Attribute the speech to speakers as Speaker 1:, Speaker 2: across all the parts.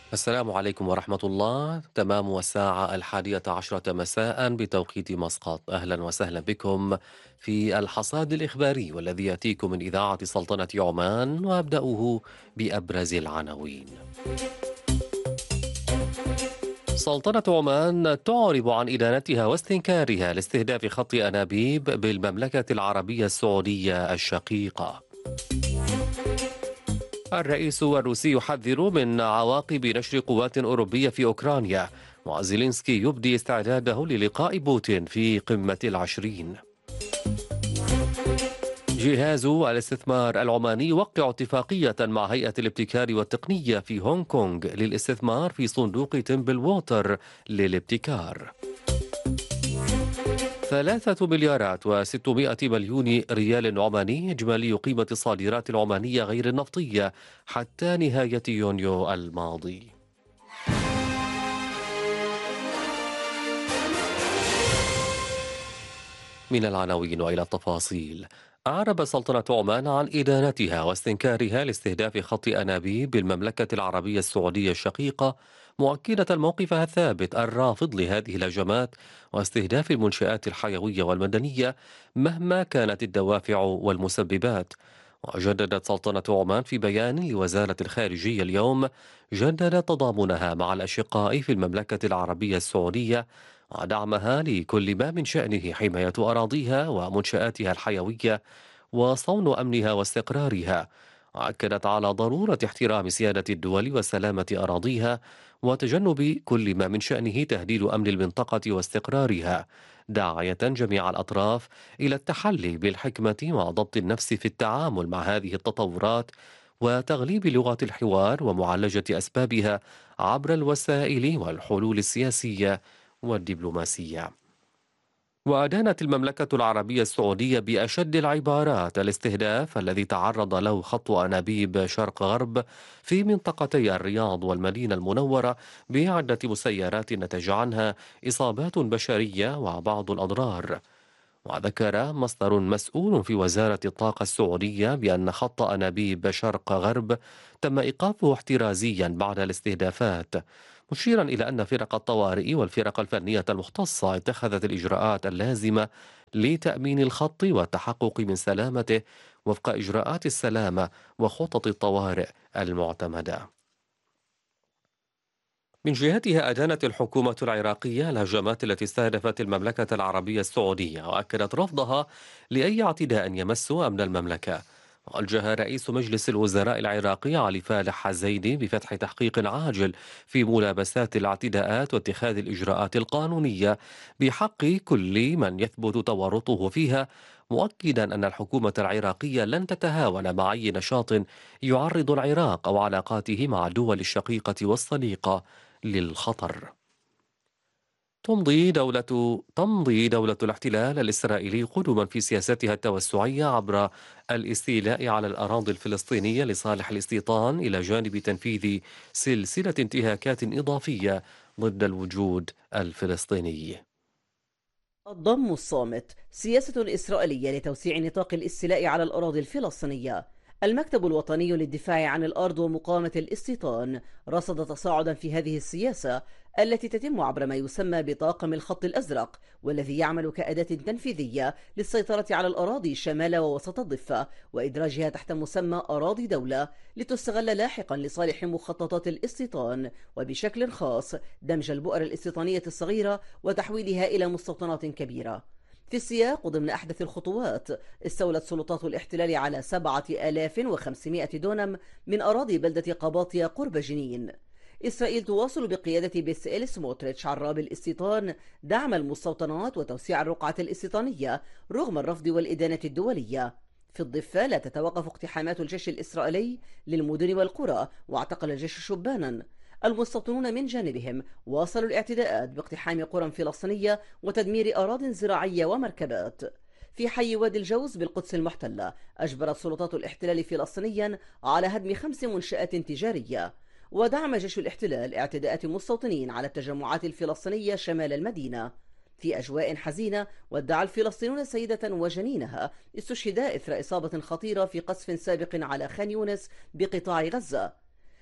Speaker 1: السلام عليكم ورحمة الله. تمام الساعة 11 مساء بتوقيت مسقط. أهلا وسهلا بكم في الحصاد الإخباري والذي يأتيكم من إذاعة سلطنة عمان، وأبدأه بأبرز العناوين. سلطنة عمان تعرب عن إدانتها واستنكارها لاستهداف خط أنابيب بالمملكة العربية السعودية الشقيقة. الرئيس الروسي يحذر من عواقب نشر قوات أوروبية في أوكرانيا، وزيلينسكي يبدي استعداده للقاء بوتين في قمة العشرين. جهاز الاستثمار العماني يوقع اتفاقية مع هيئة الابتكار والتقنية في هونغ كونغ للاستثمار في صندوق تمبل ووتر للابتكار. 3 مليارات و600 مليون ريال عماني إجمالي قيمة الصادرات العمانية غير النفطية حتى نهاية يونيو الماضي. من العناوين وإلى التفاصيل. أعرب سلطنة عمان عن إدانتها واستنكارها لاستهداف خط أنابيب بالمملكة العربية السعودية الشقيقة، مؤكدة موقفها الثابت الرافض لهذه الهجمات واستهداف المنشآت الحيوية والمدنية مهما كانت الدوافع والمسببات. وجددت سلطنة عمان في بيان لوزارة الخارجية اليوم، جددت تضامنها مع الأشقاء في المملكة العربية السعودية ودعمها لكل ما من شأنه حماية أراضيها ومنشآتها الحيوية وصون أمنها واستقرارها. وأكدت على ضرورة احترام سيادة الدول وسلامة أراضيها وتجنب كل ما من شأنه تهديد أمن المنطقة واستقرارها، داعية جميع الأطراف إلى التحلي بالحكمة وضبط النفس في التعامل مع هذه التطورات وتغليب لغة الحوار ومعالجة أسبابها عبر الوسائل والحلول السياسية والدبلوماسية. وأدانت المملكة العربية السعودية بأشد العبارات الاستهداف الذي تعرض له خط أنابيب شرق غرب في منطقتي الرياض والمدينة المنورة بعدة مسيرات نتج عنها إصابات بشرية وبعض الأضرار. وذكر مصدر مسؤول في وزارة الطاقة السعودية بأن خط أنابيب شرق غرب تم إيقافه احترازيا بعد الاستهدافات، مشيرا إلى أن فرق الطوارئ والفرق الفنية المختصة اتخذت الإجراءات اللازمة لتأمين الخط والتحقق من سلامته وفق إجراءات السلامة وخطط الطوارئ المعتمدة. من جهتها أدانت الحكومة العراقية الهجمات التي استهدفت المملكة العربية السعودية، وأكدت رفضها لأي اعتداء يمس أمن المملكة. وجه رئيس مجلس الوزراء العراقي علي فالح الزيدي بفتح تحقيق عاجل في ملابسات الاعتداءات واتخاذ الإجراءات القانونية بحق كل من يثبت تورطه فيها، مؤكدا أن الحكومة العراقية لن تتهاون مع أي نشاط يعرض العراق أو علاقاته مع الدول الشقيقة والصديقة للخطر. تمضي دولة الاحتلال الإسرائيلي قدما في سياستها التوسعية عبر الاستيلاء على الأراضي الفلسطينية لصالح الاستيطان، إلى جانب تنفيذ سلسلة انتهاكات إضافية ضد الوجود الفلسطيني.
Speaker 2: الضم الصامت سياسة إسرائيلية لتوسيع نطاق الاستيلاء على الأراضي الفلسطينية. المكتب الوطني للدفاع عن الأرض ومقاومة الاستيطان رصد تصاعدا في هذه السياسة التي تتم عبر ما يسمى بطاقم الخط الأزرق، والذي يعمل كأداة تنفيذية للسيطرة على الأراضي شمال ووسط الضفة وإدراجها تحت مسمى أراضي دولة لتستغل لاحقا لصالح مخططات الاستيطان، وبشكل خاص دمج البؤر الاستيطانية الصغيرة وتحويلها إلى مستوطنات كبيرة. في السياق وضمن أحدث الخطوات، استولت سلطات الاحتلال على 7500 دونم من أراضي بلدة قباطية قرب جنين. إسرائيل تواصل بقيادة بيسئيل سموتريتش عراب الاستيطان دعم المستوطنات وتوسيع الرقعة الاستيطانية رغم الرفض والإدانة الدولية. في الضفة لا تتوقف اقتحامات الجيش الإسرائيلي للمدن والقرى، واعتقل الجيش شبانا. المستوطنون من جانبهم واصلوا الاعتداءات باقتحام قرى فلسطينية وتدمير أراضٍ زراعية ومركبات. في حي وادي الجوز بالقدس المحتلة، أجبرت سلطات الاحتلال فلسطينيا على هدم 5 منشآت تجارية. ودعم جيش الاحتلال اعتداءات مستوطنين على التجمعات الفلسطينية شمال المدينة. في أجواء حزينة، وادعى الفلسطينيون سيدة وجنينها استشهدا إثر إصابة خطيرة في قصف سابق على خان يونس بقطاع غزة.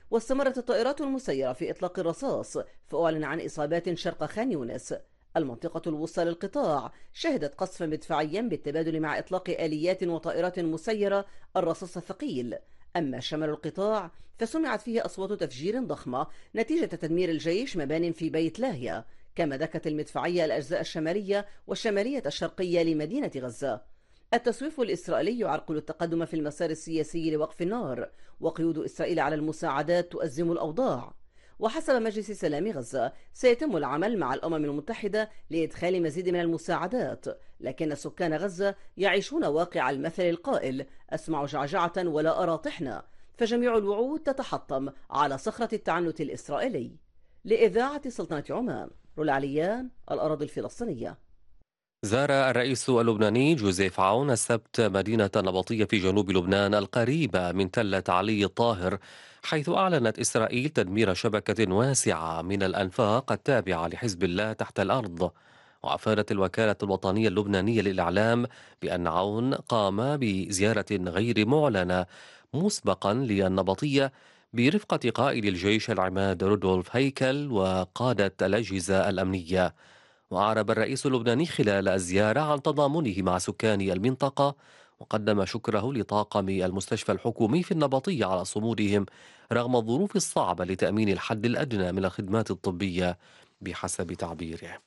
Speaker 2: واستمرت الطائرات المسيرة في إطلاق الرصاص، فأعلن عن إصابات شرق خان يونس. المنطقة الوسطى للقطاع شهدت قصفا مدفعيا بالتبادل مع إطلاق آليات وطائرات مسيرة الرصاص الثقيل. أما شمال القطاع فسمعت فيه أصوات تفجير ضخمة نتيجة تدمير الجيش مبان في بيت لاهيا. كما دكت المدفعية الأجزاء الشمالية والشمالية الشرقية لمدينة غزة. التسويف الإسرائيلي يعرقل التقدم في المسار السياسي لوقف النار، وقيود إسرائيل على المساعدات تؤزم الأوضاع. وحسب مجلس سلام غزة سيتم العمل مع الأمم المتحدة لإدخال مزيد من المساعدات، لكن سكان غزة يعيشون واقع المثل القائل: أسمع جعجعة ولا أرى طحنا. فجميع الوعود تتحطم على صخرة التعنت الإسرائيلي. لإذاعة سلطنة عمان، رولا عليان، الأراضي الفلسطينية.
Speaker 1: زار الرئيس اللبناني جوزيف عون السبت مدينة نبطية في جنوب لبنان القريبة من تلة علي الطاهر، حيث أعلنت إسرائيل تدمير شبكة واسعة من الأنفاق التابعة لحزب الله تحت الأرض. وأفادت الوكالة الوطنية اللبنانية للإعلام بأن عون قام بزيارة غير معلنة مسبقا للنبطية برفقة قائد الجيش العماد رودولف هيكل وقادة الأجهزة الأمنية. وأعرب الرئيس اللبناني خلال الزيارة عن تضامنه مع سكان المنطقة، وقدم شكره لطاقم المستشفى الحكومي في النبطية على صمودهم رغم الظروف الصعبة لتأمين الحد الأدنى من الخدمات الطبية بحسب تعبيره.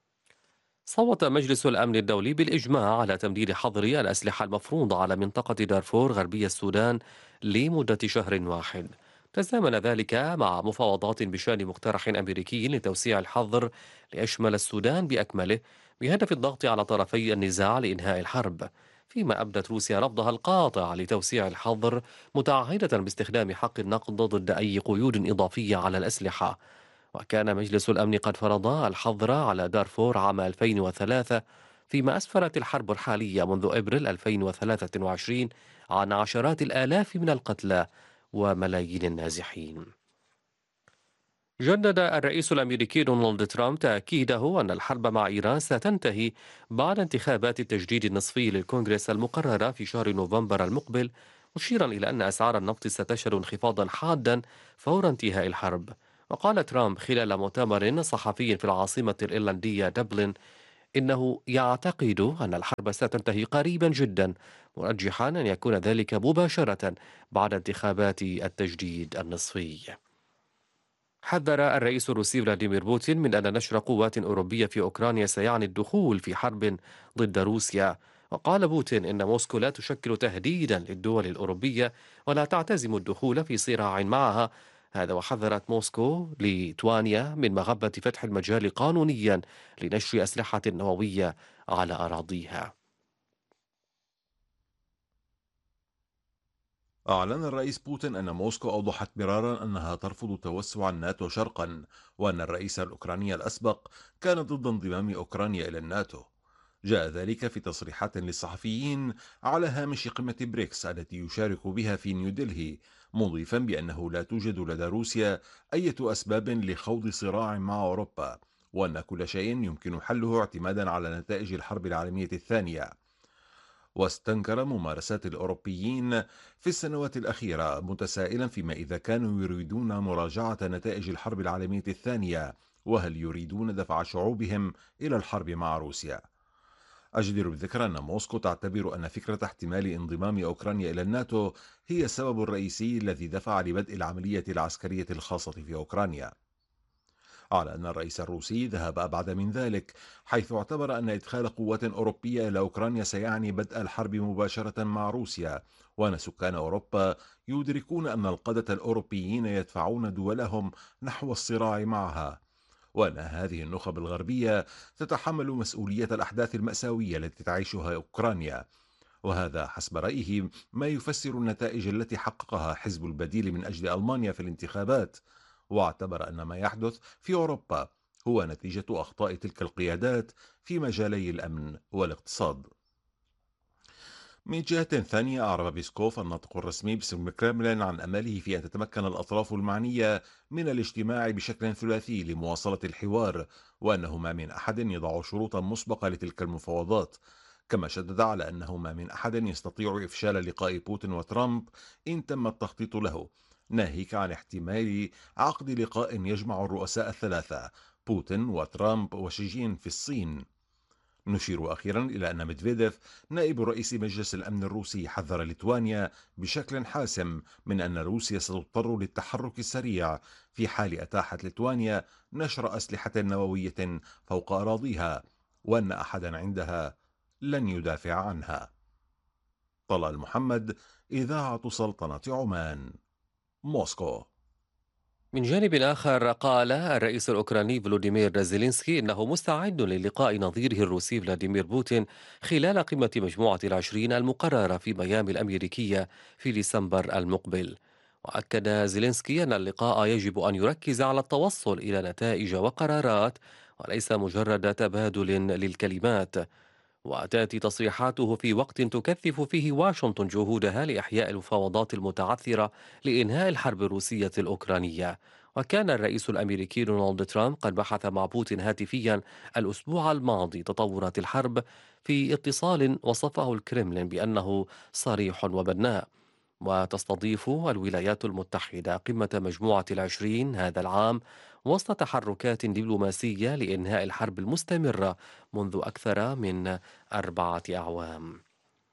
Speaker 1: صوت مجلس الأمن الدولي بالإجماع على تمديد حظر الأسلحة المفروضة على منطقة دارفور غربي السودان لمدة شهر واحد. تزامن ذلك مع مفاوضات بشأن مقترح أمريكي لتوسيع الحظر ليشمل السودان بأكمله بهدف الضغط على طرفي النزاع لإنهاء الحرب، فيما أبدت روسيا رفضها القاطع لتوسيع الحظر، متعهدة باستخدام حق النقد ضد أي قيود إضافية على الأسلحة. وكان مجلس الأمن قد فرض الحظر على دارفور عام 2003، فيما أسفرت الحرب الحالية منذ أبريل 2023 عن عشرات الآلاف من القتلى وملايين النازحين. جدد الرئيس الأمريكي دونالد ترامب تأكيده أن الحرب مع إيران ستنتهي بعد انتخابات التجديد النصفي للكونغرس المقررة في شهر نوفمبر المقبل، مشيرا إلى أن أسعار النفط ستشهد انخفاضا حادا فور انتهاء الحرب. وقال ترامب خلال مؤتمر صحفي في العاصمة الإيرلندية دبلن إنه يعتقد أن الحرب ستنتهي قريبا جدا، مرجحا أن يكون ذلك مباشرة بعد انتخابات التجديد النصفي. حذر الرئيس الروسي فلاديمير بوتين من أن نشر قوات أوروبية في أوكرانيا سيعني الدخول في حرب ضد روسيا. وقال بوتين إن موسكو لا تشكل تهديدا للدول الأوروبية ولا تعتزم الدخول في صراع معها. هذا وحذرت موسكو ليتوانيا من مغبة فتح المجال قانونيا لنشر أسلحة نووية على أراضيها.
Speaker 3: أعلن الرئيس بوتين أن موسكو أوضحت مرارا أنها ترفض توسع الناتو شرقا، وأن الرئيس الأوكراني الأسبق كان ضد انضمام أوكرانيا إلى الناتو. جاء ذلك في تصريحات للصحفيين على هامش قمة بريكس التي يشارك بها في نيودلهي، مضيفا بأنه لا توجد لدى روسيا أي أسباب لخوض صراع مع أوروبا، وأن كل شيء يمكن حله اعتمادا على نتائج الحرب العالمية الثانية. واستنكر ممارسات الأوروبيين في السنوات الأخيرة، متسائلا فيما إذا كانوا يريدون مراجعة نتائج الحرب العالمية الثانية، وهل يريدون دفع شعوبهم إلى الحرب مع روسيا. أجدر بالذكر أن موسكو تعتبر أن فكرة احتمال انضمام أوكرانيا إلى الناتو هي السبب الرئيسي الذي دفع لبدء العملية العسكرية الخاصة في أوكرانيا، على أن الرئيس الروسي ذهب أبعد من ذلك، حيث اعتبر أن إدخال قوات أوروبية إلى أوكرانيا سيعني بدء الحرب مباشرة مع روسيا، وأن سكان أوروبا يدركون أن القادة الأوروبيين يدفعون دولهم نحو الصراع معها، وأن هذه النخب الغربية تتحمل مسؤولية الأحداث المأساوية التي تعيشها أوكرانيا. وهذا حسب رأيه ما يفسر النتائج التي حققها حزب البديل من أجل ألمانيا في الانتخابات، واعتبر أن ما يحدث في أوروبا هو نتيجة أخطاء تلك القيادات في مجالي الأمن والاقتصاد. من جهة ثانية، أعرب بيسكوف الناطق الرسمي باسم الكرملين عن أمله في أن تتمكن الأطراف المعنية من الاجتماع بشكل ثلاثي لمواصلة الحوار، وأنه ما من أحد يضع شروطا مسبقة لتلك المفاوضات. كما شدد على أنه ما من أحد يستطيع إفشال لقاء بوتين وترامب إن تم التخطيط له، ناهيك عن احتمال عقد لقاء يجمع الرؤساء الثلاثة بوتين وترامب وشي في الصين. نشير أخيرا إلى أن ميدفيديف نائب رئيس مجلس الأمن الروسي حذر ليتوانيا بشكل حاسم من أن روسيا ستضطر للتحرك السريع في حال أتاحت ليتوانيا نشر أسلحة نووية فوق أراضيها، وأن أحدا عندها لن يدافع عنها. طلال محمد، إذاعة سلطنة عمان، موسكو.
Speaker 1: من جانب آخر قال الرئيس الأوكراني فلوديمير زيلينسكي إنه مستعد للقاء نظيره الروسي فلاديمير بوتين خلال قمة مجموعة العشرين المقررة في ميامي الأمريكية في ديسمبر المقبل. وأكد زيلينسكي أن اللقاء يجب أن يركز على التوصل إلى نتائج وقرارات وليس مجرد تبادل للكلمات. وتأتي تصريحاته في وقت تكثف فيه واشنطن جهودها لإحياء المفاوضات المتعثرة لإنهاء الحرب الروسية الأوكرانية. وكان الرئيس الأمريكي دونالد ترامب قد بحث مع بوتين هاتفيا الأسبوع الماضي تطورات الحرب في اتصال وصفه الكرملين بأنه صريح وبناء. وتستضيف الولايات المتحدة قمة مجموعة العشرين هذا العام وسط تحركات دبلوماسية لإنهاء الحرب المستمرة منذ أكثر من 4 أعوام.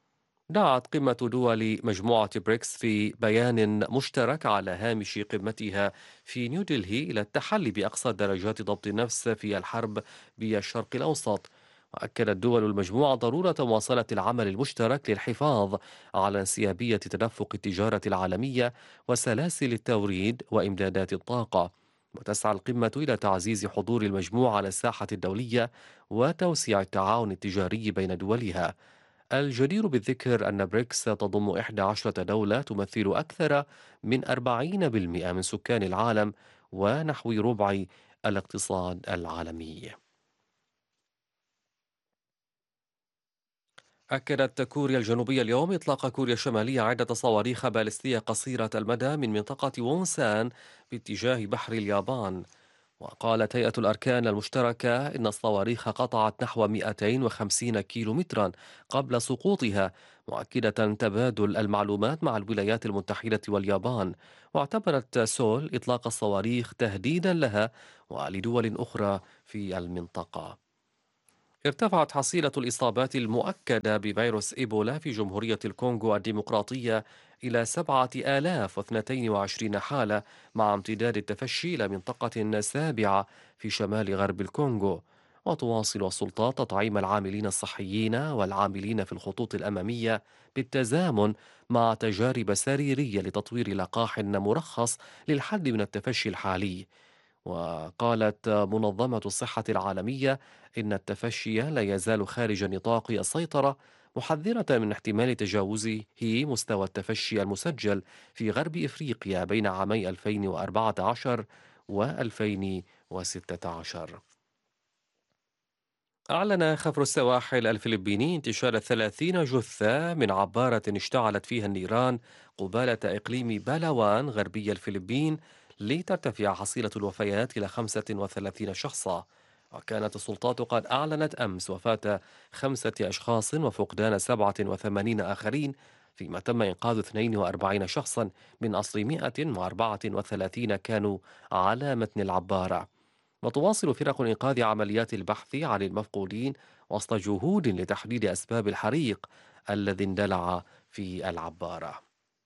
Speaker 1: دعت قمة دول مجموعة بريكس في بيان مشترك على هامش قمتها في نيودلهي إلى التحلي بأقصى درجات ضبط النفس في الحرب بالشرق الأوسط. وأكدت دول المجموعة ضرورة مواصلة العمل المشترك للحفاظ على انسيابية تدفق التجارة العالمية وسلاسل التوريد وإمدادات الطاقة. وتسعى القمة إلى تعزيز حضور المجموعة على الساحة الدولية وتوسيع التعاون التجاري بين دولها. الجدير بالذكر أن بريكس تضم 11 دولة تمثل أكثر من 40% من سكان العالم ونحو ربع الاقتصاد العالمي. أكدت كوريا الجنوبية اليوم إطلاق كوريا الشمالية عدة صواريخ باليستية قصيرة المدى من منطقة وونسان باتجاه بحر اليابان. وقالت هيئة الأركان المشتركة إن الصواريخ قطعت نحو 250 كيلومترا قبل سقوطها، مؤكدة تبادل المعلومات مع الولايات المتحدة واليابان. واعتبرت سول إطلاق الصواريخ تهديدا لها ولدول أخرى في المنطقة. ارتفعت حصيلة الإصابات المؤكدة بفيروس إيبولا في جمهورية الكونغو الديمقراطية إلى 7022 حالة، مع امتداد التفشي إلى منطقة سابعة في شمال غرب الكونغو. وتواصل السلطات تطعيم العاملين الصحيين والعاملين في الخطوط الأمامية بالتزامن مع تجارب سريرية لتطوير لقاح مرخص للحد من التفشي الحالي. وقالت منظمة الصحة العالمية إن التفشي لا يزال خارج نطاق السيطرة، محذرة من احتمال تجاوزه مستوى التفشي المسجل في غرب إفريقيا بين عامي 2014 و 2016. أعلن خفر السواحل الفلبيني انتشار 30 جثة من عبارة اشتعلت فيها النيران قبالة إقليم بالاوان غربي الفلبين، لترتفع حصيلة الوفيات إلى 35 شخصا. وكانت السلطات قد أعلنت أمس وفاة 5 أشخاص وفقدان 87 آخرين، فيما تم إنقاذ 42 شخصا من أصل 134 كانوا على متن العبارة. وتواصل فرق الإنقاذ عمليات البحث عن المفقودين وسط جهود لتحديد أسباب الحريق الذي اندلع في العبارة.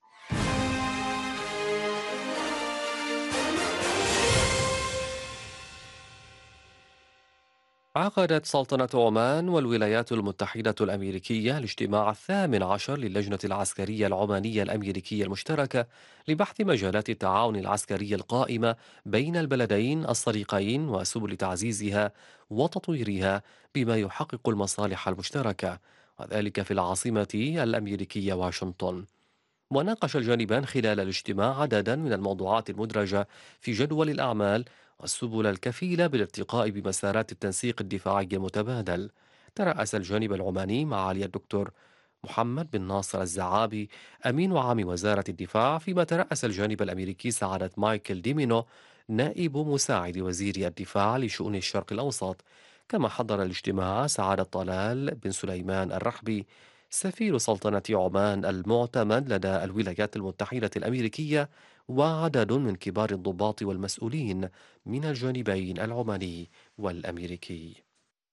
Speaker 1: عقدت سلطنة عمان والولايات المتحدة الأمريكية الاجتماع 18 للجنة العسكرية العمانية الأمريكية المشتركة لبحث مجالات التعاون العسكري القائمة بين البلدين الصديقين وسبل تعزيزها وتطويرها بما يحقق المصالح المشتركة، وذلك في العاصمة الأمريكية واشنطن. وناقش الجانبان خلال الاجتماع عددا من الموضوعات المدرجة في جدول الأعمال والسبل الكفيلة بالارتقاء بمسارات التنسيق الدفاعي المتبادل. ترأس الجانب العماني معالي الدكتور محمد بن ناصر الزعابي أمين عام وزارة الدفاع، فيما ترأس الجانب الأمريكي سعادة مايكل ديمينو نائب مساعد وزير الدفاع لشؤون الشرق الأوسط. كما حضر الاجتماع سعادة طلال بن سليمان الرحبي سفير سلطنة عمان المعتمد لدى الولايات المتحدة الأمريكية وعدد من كبار الضباط والمسؤولين من الجانبين العماني والأمريكي.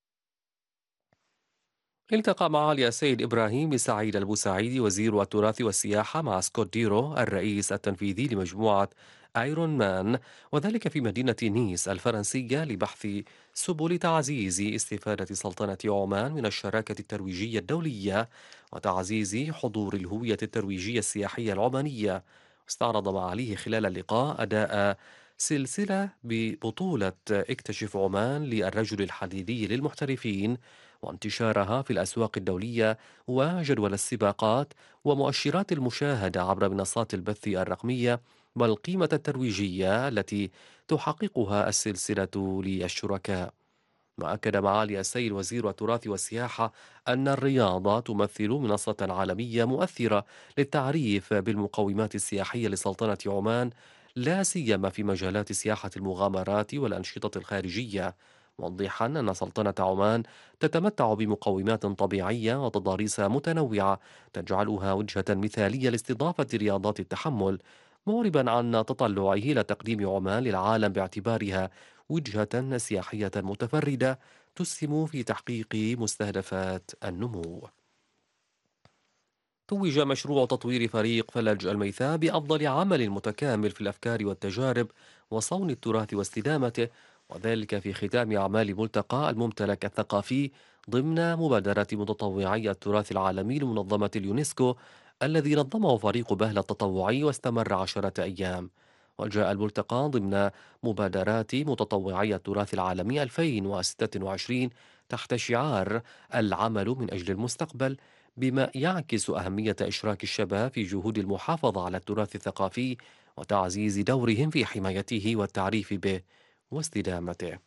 Speaker 1: التقى معالي السيد إبراهيم سعيد البوسعيدي وزير التراث والسياحة مع سكوت ديرو الرئيس التنفيذي لمجموعة ايرون مان، وذلك في مدينة نيس الفرنسية، لبحث سبل تعزيز استفادة سلطنة عمان من الشراكة الترويجية الدولية وتعزيز حضور الهوية الترويجية السياحية العمانية. استعرض معاليه خلال اللقاء أداء سلسلة ببطولة اكتشف عمان للرجل الحديدي للمحترفين، وانتشارها في الأسواق الدولية، وجدول السباقات، ومؤشرات المشاهدة عبر منصات البث الرقمية، والقيمة الترويجية التي تحققها السلسلة للشركاء. وأكد معالي السيد وزير التراث والسياحة أن الرياضة تمثل منصة عالمية مؤثرة للتعريف بالمقومات السياحية لسلطنة عمان، لا سيما في مجالات سياحة المغامرات والأنشطة الخارجية، موضحا أن سلطنة عمان تتمتع بمقومات طبيعية وتضاريس متنوعة تجعلها وجهة مثالية لاستضافة رياضات التحمل، معربا عن تطلعه إلى تقديم عمان للعالم باعتبارها وجهة سياحية متفردة تسهم في تحقيق مستهدفات النمو. توج مشروع تطوير فريق فلج الميثاء بأفضل عمل متكامل في الأفكار والتجارب وصون التراث واستدامته، وذلك في ختام أعمال ملتقى الممتلك الثقافي ضمن مبادرة متطوعي التراث العالمي لمنظمة اليونسكو، الذي نظمه فريق بهلة التطوعي واستمر 10 أيام. وجاء الملتقى ضمن مبادرات متطوعي التراث العالمي 2026 تحت شعار العمل من أجل المستقبل، بما يعكس أهمية إشراك الشباب في جهود المحافظة على التراث الثقافي وتعزيز دورهم في حمايته والتعريف به واستدامته.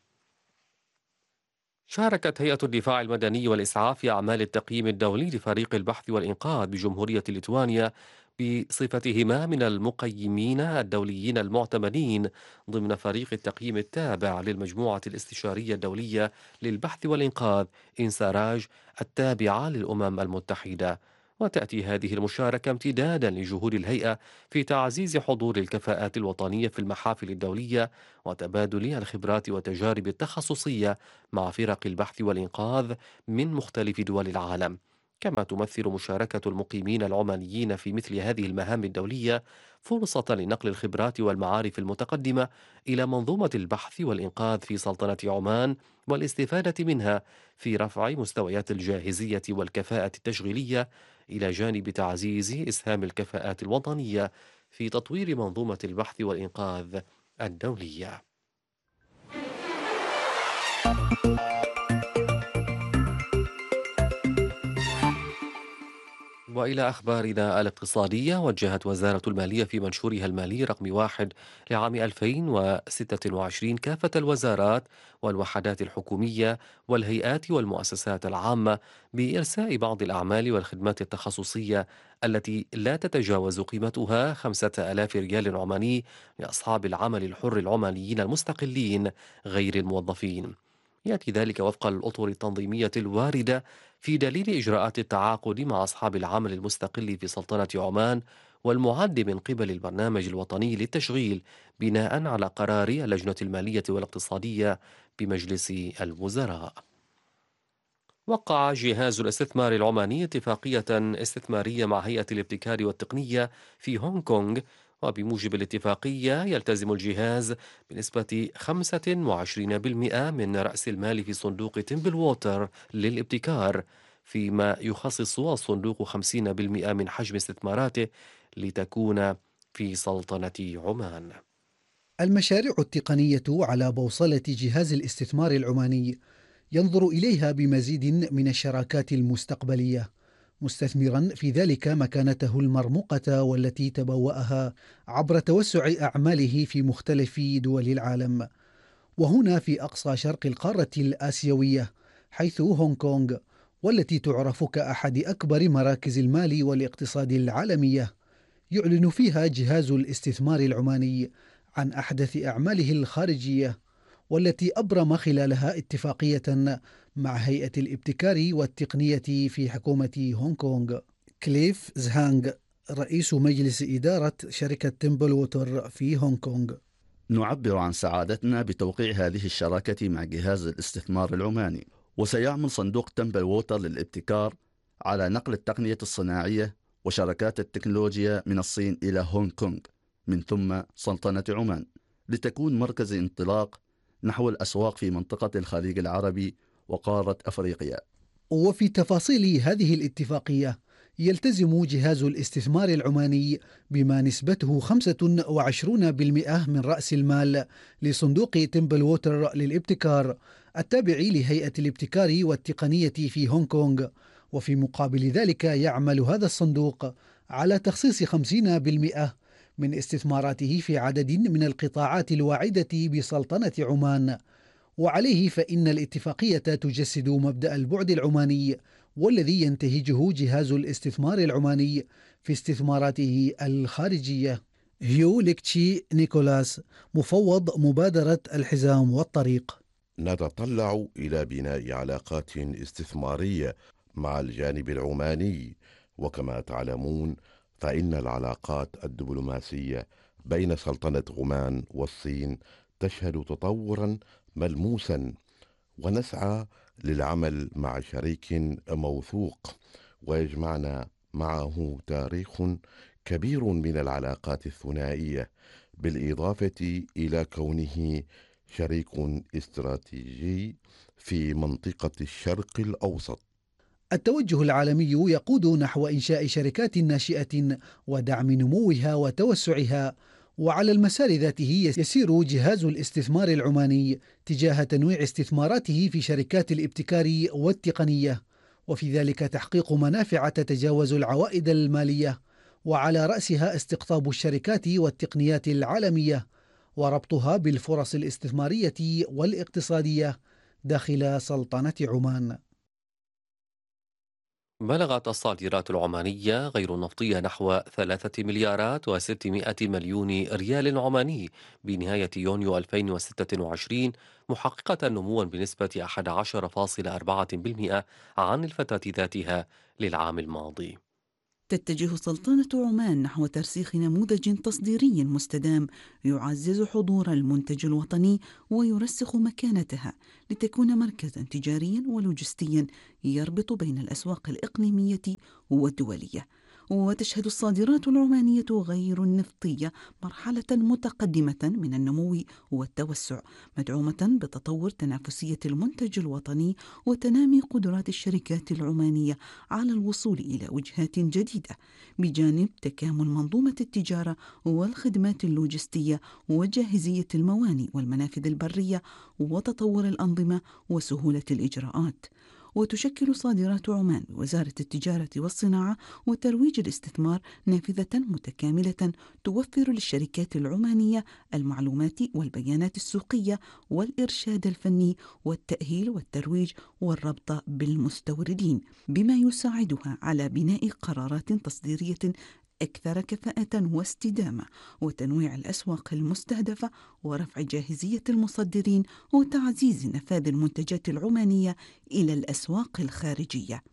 Speaker 1: شاركت هيئة الدفاع المدني والإسعاف في أعمال التقييم الدولي لفريق البحث والإنقاذ بجمهورية ليتوانيا بصفتهما من المقيمين الدوليين المعتمدين ضمن فريق التقييم التابع للمجموعة الاستشارية الدولية للبحث والإنقاذ إنساراج التابعة للأمم المتحدة. وتأتي هذه المشاركة امتدادا لجهود الهيئة في تعزيز حضور الكفاءات الوطنية في المحافل الدولية وتبادل الخبرات والتجارب التخصصية مع فرق البحث والإنقاذ من مختلف دول العالم. كما تمثل مشاركة المقيمين العمانيين في مثل هذه المهام الدولية فرصة لنقل الخبرات والمعارف المتقدمة إلى منظومة البحث والإنقاذ في سلطنة عمان، والاستفادة منها في رفع مستويات الجاهزية والكفاءة التشغيلية، إلى جانب تعزيز إسهام الكفاءات الوطنية في تطوير منظومة البحث والإنقاذ الدولية. وإلى أخبارنا الاقتصادية، وجهت وزارة المالية في منشورها المالي رقم 1 لعام 2026 كافة الوزارات والوحدات الحكومية والهيئات والمؤسسات العامة بإرساء بعض الأعمال والخدمات التخصصية التي لا تتجاوز قيمتها 5000 ريال عماني لأصحاب العمل الحر العمانيين المستقلين غير الموظفين. يأتي ذلك وفق الأطر التنظيمية الواردة في دليل إجراءات التعاقد مع أصحاب العمل المستقل في سلطنة عمان، والمعد من قبل البرنامج الوطني للتشغيل بناء على قرار اللجنة المالية والاقتصادية بمجلس الوزراء. وقع جهاز الاستثمار العماني اتفاقية استثمارية مع هيئة الابتكار والتقنية في هونغ كونغ، وبموجب الاتفاقية يلتزم الجهاز بنسبة 25% من رأس المال في صندوق تيمبل ووتر للابتكار، فيما يخصص الصندوق 50% من حجم استثماراته لتكون في سلطنة عمان.
Speaker 4: المشاريع التقنية على بوصلة جهاز الاستثمار العماني ينظر إليها بمزيد من الشراكات المستقبلية، مستثمرا في ذلك مكانته المرموقة والتي تبوأها عبر توسع أعماله في مختلف دول العالم، وهنا في أقصى شرق القارة الآسيوية، حيث هونغ كونغ، والتي تعرف كأحد أكبر مراكز المال والاقتصاد العالمية، يعلن فيها جهاز الاستثمار العماني عن أحدث أعماله الخارجية، والتي أبرم خلالها اتفاقية مع هيئة الابتكار والتقنية في حكومة هونغ كونغ. كليف زهانغ رئيس مجلس إدارة شركة تيمبل ووتر في هونغ كونغ.
Speaker 5: نعبر عن سعادتنا بتوقيع هذه الشراكة مع جهاز الاستثمار العماني، وسيعمل صندوق تمبل ووتر للابتكار على نقل التقنية الصناعية وشركات التكنولوجيا من الصين إلى هونغ كونغ من ثم سلطنة عمان، لتكون مركز انطلاق نحو الأسواق في منطقة الخليج العربي وقارة أفريقيا.
Speaker 4: وفي تفاصيل هذه الاتفاقية يلتزم جهاز الاستثمار العماني بما نسبته 25% من رأس المال لصندوق تيمبل ووتر للابتكار التابع لهيئة الابتكار والتقنية في هونغ كونغ. وفي مقابل ذلك يعمل هذا الصندوق على تخصيص 50% من استثماراته في عدد من القطاعات الواعدة بسلطنة عمان. وعليه فإن الاتفاقية تجسد مبدأ البعد العماني والذي ينتهجه جهاز الاستثمار العماني في استثماراته الخارجية. هيو ليكتشي نيكولاس، مفوض مبادرة الحزام والطريق:
Speaker 6: نتطلع إلى بناء علاقات استثمارية مع الجانب العماني، وكما تعلمون فإن العلاقات الدبلوماسية بين سلطنة عمان والصين تشهد تطورا ملموسا، ونسعى للعمل مع شريك موثوق ويجمعنا معه تاريخ كبير من العلاقات الثنائية، بالإضافة إلى كونه شريك استراتيجي في منطقة الشرق الأوسط.
Speaker 4: التوجه العالمي يقود نحو إنشاء شركات ناشئة ودعم نموها وتوسعها، وعلى المسار ذاته يسير جهاز الاستثمار العماني تجاه تنويع استثماراته في شركات الابتكار والتقنية، وفي ذلك تحقيق منافع تتجاوز العوائد المالية، وعلى رأسها استقطاب الشركات والتقنيات العالمية وربطها بالفرص الاستثمارية والاقتصادية داخل سلطنة عمان.
Speaker 1: بلغت الصادرات العمانية غير النفطية نحو 3 مليارات و600 مليون ريال عماني بنهاية يونيو 2026، محققة نموا بنسبة 11.4% عن الفترة ذاتها للعام الماضي.
Speaker 7: تتجه سلطنة عمان نحو ترسيخ نموذج تصديري مستدام يعزز حضور المنتج الوطني ويرسخ مكانتها لتكون مركزا تجاريا ولوجستيا يربط بين الأسواق الإقليمية والدولية. وتشهد الصادرات العمانية غير النفطية مرحلة متقدمة من النمو والتوسع، مدعومة بتطور تنافسية المنتج الوطني وتنامي قدرات الشركات العمانية على الوصول إلى وجهات جديدة، بجانب تكامل منظومة التجارة والخدمات اللوجستية وجاهزية الموانئ والمنافذ البرية وتطور الأنظمة وسهولة الإجراءات. وتشكل صادرات عمان وزارة التجارة والصناعة وترويج الاستثمار نافذة متكاملة توفر للشركات العمانية المعلومات والبيانات السوقية والإرشاد الفني والتأهيل والترويج والربط بالمستوردين، بما يساعدها على بناء قرارات تصديرية أكثر كفاءة واستدامة وتنويع الأسواق المستهدفة ورفع جاهزية المصدرين وتعزيز نفاذ المنتجات العمانية إلى الأسواق الخارجية.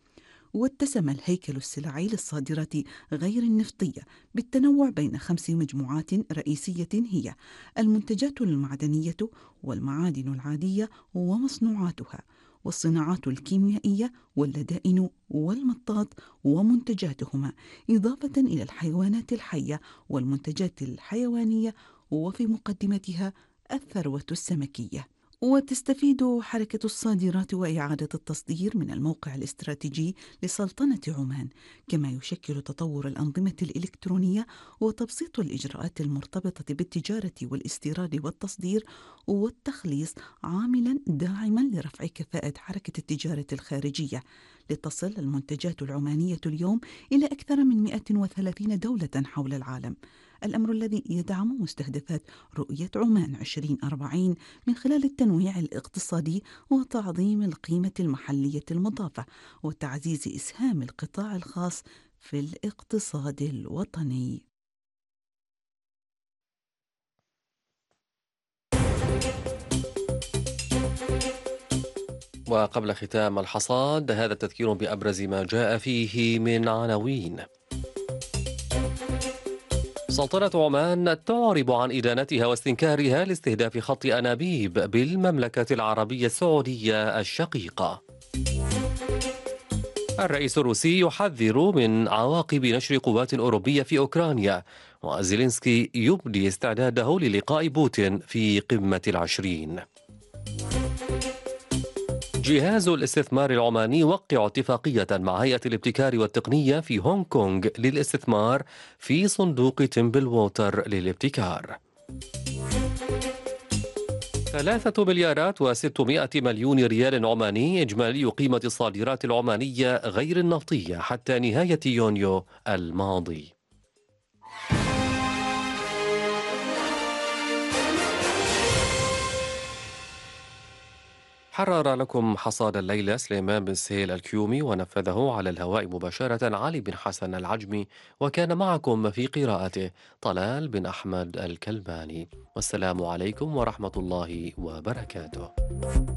Speaker 7: واتسم الهيكل السلعي للصادرات غير النفطية بالتنوع بين 5 مجموعات رئيسية هي المنتجات المعدنية والمعادن العادية ومصنوعاتها، والصناعات الكيميائية واللدائن والمطاط ومنتجاتهما، إضافة إلى الحيوانات الحية والمنتجات الحيوانية، وفي مقدمتها الثروة السمكية. وتستفيد حركة الصادرات وإعادة التصدير من الموقع الاستراتيجي لسلطنة عمان، كما يشكل تطور الأنظمة الإلكترونية وتبسيط الإجراءات المرتبطة بالتجارة والاستيراد والتصدير والتخليص عاملا داعما لرفع كفاءة حركة التجارة الخارجية، لتصل المنتجات العمانية اليوم إلى أكثر من 130 دولة حول العالم، الأمر الذي يدعم مستهدفات رؤية عمان 2040 من خلال التنويع الاقتصادي وتعظيم القيمة المحلية المضافة وتعزيز إسهام القطاع الخاص في الاقتصاد الوطني.
Speaker 1: وقبل ختام الحصاد هذا التذكير بأبرز ما جاء فيه من عناوين. سلطنة عمان تعرب عن إدانتها واستنكارها لاستهداف خط أنابيب بالمملكة العربية السعودية الشقيقة. الرئيس الروسي يحذر من عواقب نشر قوات أوروبية في أوكرانيا، وزيلينسكي يبدي استعداده للقاء بوتين في قمة العشرين. جهاز الاستثمار العماني يوقع اتفاقية مع هيئة الابتكار والتقنية في هونغ كونغ للاستثمار في صندوق تمبل ووتر للابتكار. 3 مليارات و600 مليون ريال عماني إجمالي قيمة الصادرات العمانية غير النفطية حتى نهاية يونيو الماضي. حرر لكم حصاد الليلة سليمان بن سهيل الكيومي، ونفذه على الهواء مباشرة علي بن حسن العجمي، وكان معكم في قراءته طلال بن أحمد الكلباني. والسلام عليكم ورحمة الله وبركاته.